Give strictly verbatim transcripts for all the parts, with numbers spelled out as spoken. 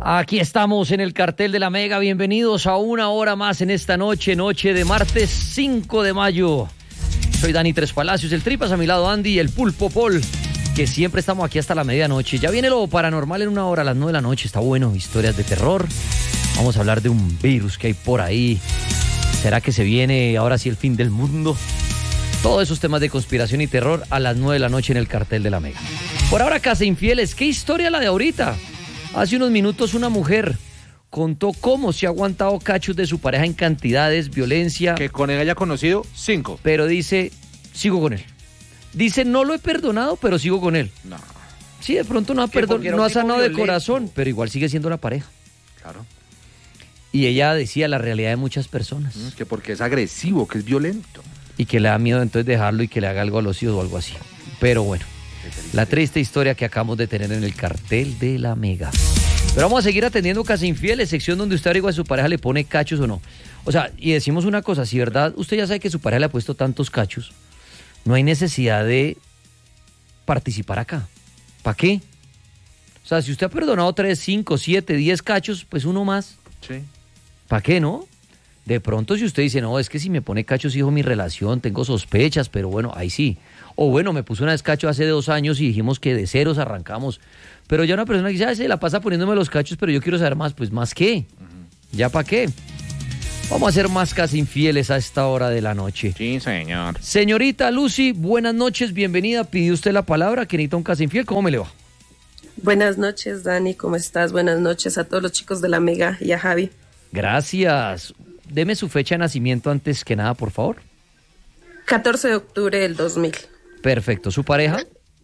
Aquí estamos en el cartel de la Mega, bienvenidos a una hora más en esta noche, noche de martes cinco de mayo. Soy Dani Tres Palacios, el Tripas, a mi lado Andy y el Pulpo Paul, que siempre estamos aquí hasta la medianoche. Ya viene lo paranormal en una hora, a las nueve de la noche, está bueno, historias de terror. Vamos a hablar de un virus que hay por ahí. ¿Será que se viene ahora sí el fin del mundo? Todos esos temas de conspiración y terror a las nueve de la noche en el cartel de la Mega. Por ahora, Casa Infieles, ¿qué historia la de ahorita? Hace unos minutos una mujer contó cómo se ha aguantado cachos de su pareja en cantidades, violencia. Que con él haya conocido cinco. Pero dice, sigo con él. Dice, no lo he perdonado, pero sigo con él. No. Sí, de pronto no ha, perdon no ha sanado de corazón, pero igual sigue siendo la pareja. Claro. Y ella decía la realidad de muchas personas. Mm, que porque es agresivo, que es violento. Y que le da miedo entonces dejarlo y que le haga algo a los hijos o algo así. Pero bueno, la triste historia que acabamos de tener en el cartel de la Mega. Pero vamos a seguir atendiendo Casa Infieles, sección donde usted averigua si su pareja le pone cachos o no. O sea, y decimos una cosa, si verdad usted ya sabe que su pareja le ha puesto tantos cachos, no hay necesidad de participar acá. ¿Para qué? O sea, si usted ha perdonado tres, cinco, siete, diez cachos, pues uno más. Sí. ¿Para qué, no? De pronto si usted dice, no, es que si me pone cachos, hijo, mi relación, tengo sospechas, pero bueno, ahí sí. O bueno, me puso una vez cacho hace dos años y dijimos que de ceros arrancamos. Pero ya una persona que dice, ah, se la pasa poniéndome los cachos, pero yo quiero saber más, pues ¿más qué? Uh-huh. ¿Ya para qué? Vamos a hacer más Casa Infieles a esta hora de la noche. Sí, señor. Señorita Lucy, buenas noches, bienvenida. Pidió usted la palabra, que necesita un Casa Infiel. ¿Cómo me le va? Buenas noches, Dani, ¿cómo estás? Buenas noches a todos los chicos de la Mega y a Javi. Gracias. Deme su fecha de nacimiento antes que nada, por favor. catorce de octubre del dos mil. Perfecto. ¿Su pareja?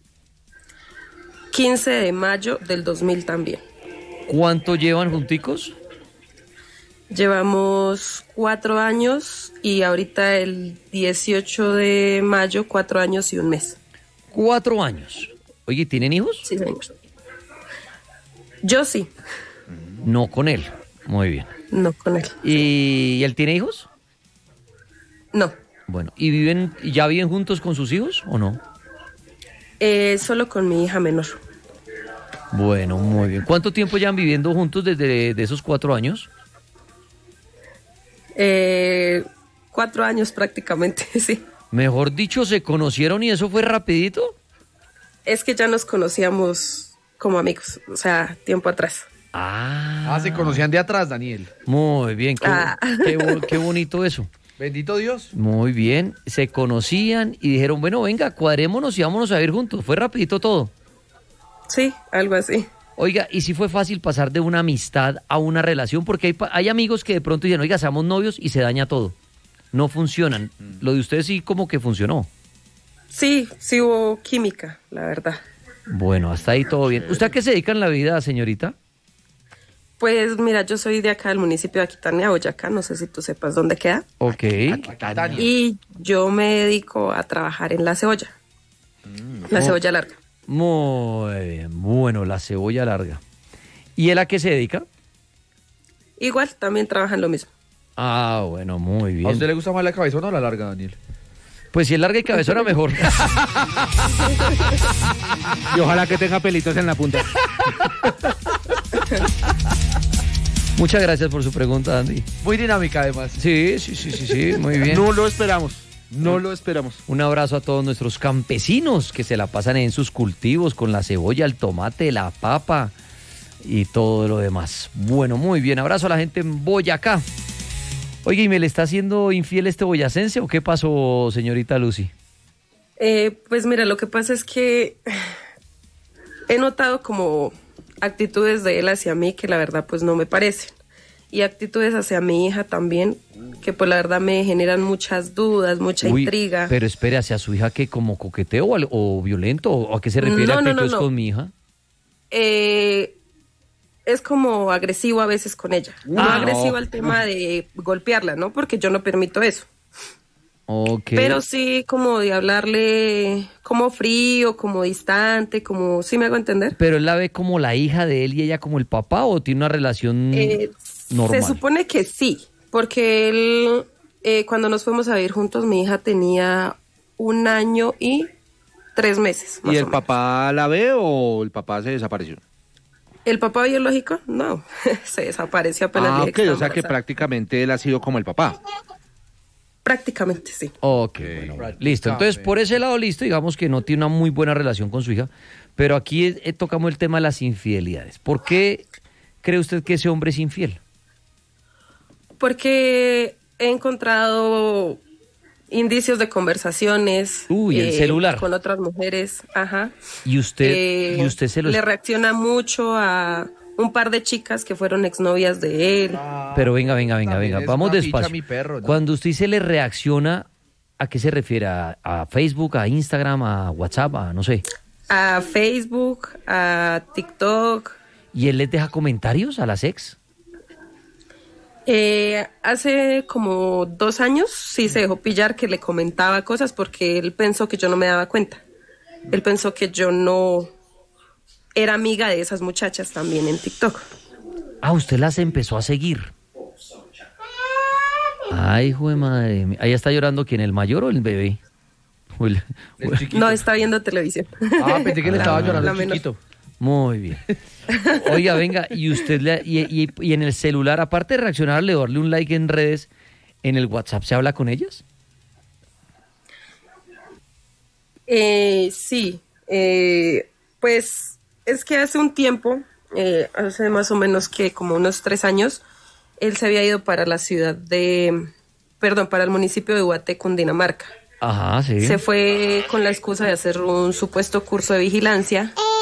quince de mayo del dos mil también. ¿Cuánto llevan junticos? Llevamos cuatro años y ahorita el dieciocho de mayo, cuatro años y un mes. Cuatro años. Oye, ¿tienen hijos? Sí, señor. Yo sí. No con él. Muy bien. No con él. ¿Y él tiene hijos? No. Bueno, ¿y viven, ya viven juntos con sus hijos o no? Eh, solo con mi hija menor. Bueno, muy bien. ¿Cuánto tiempo llevan viviendo juntos desde de esos cuatro años? Eh, cuatro años prácticamente, sí. Mejor dicho, ¿se conocieron y eso fue rapidito? Es que ya nos conocíamos como amigos, o sea, tiempo atrás. Ah, Ah, se conocían de atrás, Daniel. Muy bien, qué, Ah. qué, qué bonito eso. Bendito Dios. Muy bien, se conocían y dijeron, bueno, venga, cuadrémonos y vámonos a ir juntos. Fue rapidito todo. Sí, algo así. Oiga, ¿y si fue fácil pasar de una amistad a una relación? Porque hay, hay amigos que de pronto dicen, oiga, seamos novios y se daña todo. No funcionan. Lo de ustedes sí como que funcionó. Sí, sí hubo química, la verdad. Bueno, hasta ahí todo bien. ¿Usted a qué se dedica en la vida, señorita? Pues mira, yo soy de acá del municipio de Aquitania, Boyacá, no sé si tú sepas dónde queda. Ok. Y yo me dedico a trabajar en la cebolla, la cebolla larga. Muy bien, bueno, la cebolla larga. ¿Y él a qué se dedica? Igual, también trabajan lo mismo. Ah, bueno, muy bien. ¿A usted le gusta más la cabezona o la larga, Daniel? Pues si es larga y cabezona, mejor. Y ojalá que tenga pelitos en la punta. Muchas gracias por su pregunta, Andy. Muy dinámica, además. Sí, sí, sí, sí, sí, muy bien. No lo esperamos. No lo esperamos. Un abrazo a todos nuestros campesinos que se la pasan en sus cultivos con la cebolla, el tomate, la papa y todo lo demás. Bueno, muy bien. Abrazo a la gente en Boyacá. Oye, ¿y me le está haciendo infiel este boyacense o qué pasó, señorita Lucy? Eh, pues mira, lo que pasa es que he notado como actitudes de él hacia mí que la verdad pues no me parecen. Y actitudes hacia mi hija también, que pues la verdad me generan muchas dudas, mucha Uy, intriga. pero espere, ¿hacia su hija qué, como coqueteo o, al- o violento? ¿O a qué se refiere No, no, actitudes no, no. con mi hija? Eh, es como agresivo a veces con ella. No Ah, agresivo no. al tema de golpearla, ¿no? Porque yo no permito eso. Ok. Pero sí como de hablarle como frío, como distante, como... ¿Sí me hago entender? ¿Pero él la ve como la hija de él y ella como el papá o tiene una relación Eh, normal? Se supone que sí, porque él, eh, cuando nos fuimos a vivir juntos, mi hija tenía un año y tres meses. Más ¿Y o el menos. papá la ve o el papá se desapareció? ¿El papá biológico? No, se desapareció apenas. Ah, dije ok, que o estaba sea que embarazada. prácticamente él ha sido como el papá. Prácticamente sí. Ok, bueno, listo. Entonces, por ese lado, listo, digamos que no tiene una muy buena relación con su hija, pero aquí eh, tocamos el tema de las infidelidades. ¿Por qué cree usted que ese hombre es infiel? Porque he encontrado indicios de conversaciones Uy, el celular. con otras mujeres, ajá. Y usted, Eh, y usted se lo... le reacciona mucho a un par de chicas que fueron exnovias de él. Pero venga, venga, venga, También venga, es vamos una ficha despacio. mi perro, ¿no? Cuando usted se le reacciona, ¿a qué se refiere? ¿A, a Facebook, a Instagram, a WhatsApp, a no sé? A Facebook, a TikTok. ¿Y él les deja comentarios a las ex? Eh, hace como dos años sí se dejó pillar que le comentaba cosas porque él pensó que yo no me daba cuenta. Él pensó que yo no era amiga de esas muchachas también en TikTok. Ah, usted las empezó a seguir. Ay, hijo de madre mía. Ahí está llorando quién, el mayor o el bebé. O el- o el- No está viendo televisión. Ah, pensé que le estaba Ah, llorando la el menor. chiquito. Muy bien. Oiga, venga, y usted le, y, y- y en el celular, aparte de reaccionarle o darle un like en redes, ¿en el WhatsApp se habla con ellas? Eh, sí, eh, pues es que hace un tiempo, eh, hace más o menos que como unos tres años, él se había ido para la ciudad de, perdón, para el municipio de Guaté, Cundinamarca. Ajá, sí. Se fue con la excusa de hacer un supuesto curso de vigilancia